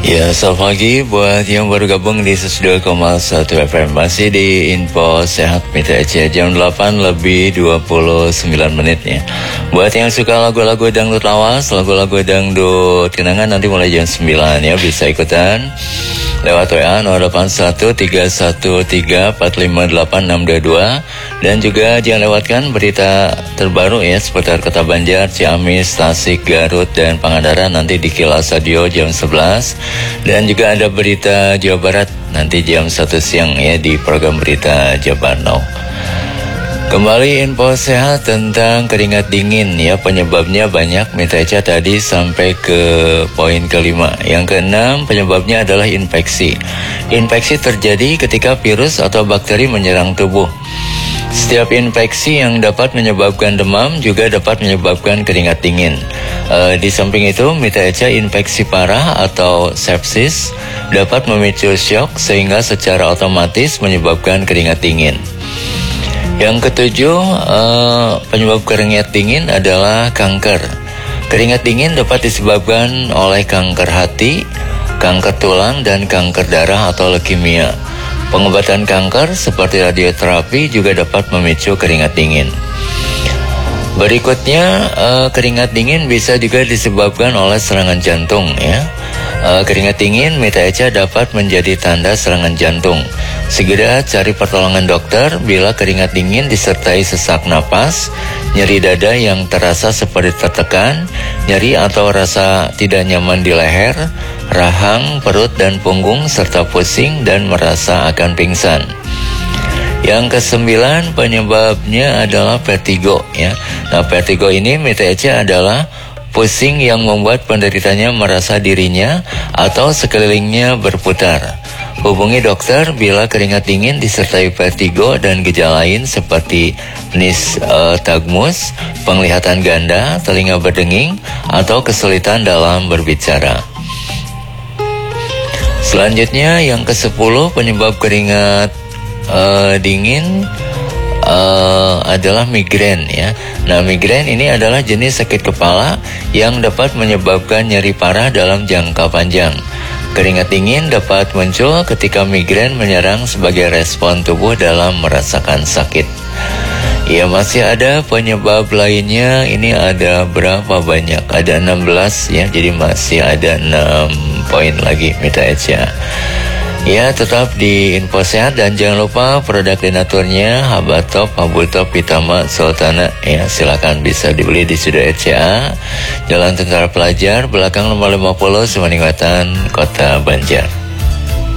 Ya, selamat pagi buat yang baru gabung di 102,1 FM. Masih di Info Sehat Mitra Ece, jam 8 lebih 29 menit ya. Buat yang suka lagu-lagu dangdut lawas, lagu-lagu dangdut kenangan, nanti mulai jam 9 ya, bisa ikutan lewat WA 081313458622. Dan juga jangan lewatkan berita terbaru ya seputar Kota Banjar, Ciamis, Tasik, Garut, dan Pangandaran nanti di Kilas Radio jam 11. Dan juga ada berita Jawa Barat nanti jam 1 siang ya di program berita Jawa Barat Now. Kembali info sehat tentang keringat dingin ya, penyebabnya banyak. Mitra Eca tadi sampai ke poin kelima. Yang keenam, penyebabnya adalah infeksi. Infeksi terjadi ketika virus atau bakteri menyerang tubuh. Setiap infeksi yang dapat menyebabkan demam juga dapat menyebabkan keringat dingin. Di samping itu, Mitra Eca, infeksi parah atau sepsis dapat memicu syok sehingga secara otomatis menyebabkan keringat dingin. Yang ketujuh, penyebab keringat dingin adalah kanker. Keringat dingin dapat disebabkan oleh kanker hati, kanker tulang, dan kanker darah atau leukemia. Pengobatan kanker seperti radioterapi juga dapat memicu keringat dingin. Berikutnya, keringat dingin bisa juga disebabkan oleh serangan jantung ya. Keringat dingin Mitra Eca dapat menjadi tanda serangan jantung. Segera cari pertolongan dokter bila keringat dingin disertai sesak napas, nyeri dada yang terasa seperti tertekan, nyeri atau rasa tidak nyaman di leher, rahang, perut, dan punggung, serta pusing dan merasa akan pingsan. Yang kesembilan, penyebabnya adalah vertigo ya. Nah, vertigo ini Mitra Eca adalah pusing yang membuat penderitanya merasa dirinya atau sekelilingnya berputar. Hubungi dokter bila keringat dingin disertai vertigo dan gejala lain seperti nistagmus, penglihatan ganda, telinga berdenging, atau kesulitan dalam berbicara. Selanjutnya yang ke-10, penyebab keringat dingin adalah migrain ya. Nah, migrain ini adalah jenis sakit kepala yang dapat menyebabkan nyeri parah dalam jangka panjang. Keringat dingin dapat muncul ketika migrain menyerang sebagai respon tubuh dalam merasakan sakit. Ya, masih ada penyebab lainnya. Ini ada berapa banyak? Ada 16 ya. Jadi masih ada 6 poin lagi Mitra Eca. Ya, tetap di Info Sehat dan jangan lupa produk Denaturnya Habatop, Habultop, Pitama, Sultana ya, silakan bisa dibeli di Studio RCA, Jalan Tentara Pelajar, belakang nomor 50, Semaningwatan, Kota Banjar.